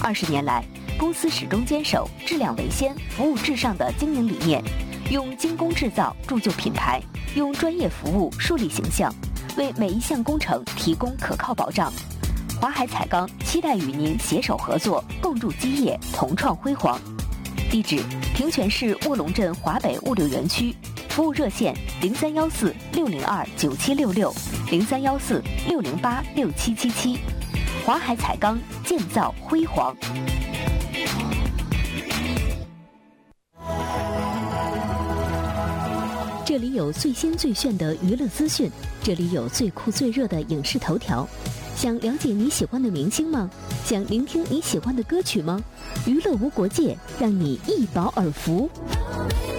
20年来，公司始终坚守质量为先、服务至上的经营理念，用精工制造铸就品牌，用专业服务树立形象，为每一项工程提供可靠保障。华海彩钢期待与您携手合作，共筑基业，同创辉煌。地址：平泉市卧龙镇华北物流园区，服务热线0314-602-9766，0314-608-6777。华海彩钢，建造辉煌。这里有最新最炫的娱乐资讯，这里有最酷最热的影视头条。想了解你喜欢的明星吗？想聆听你喜欢的歌曲吗？娱乐无国界，让你一饱耳福。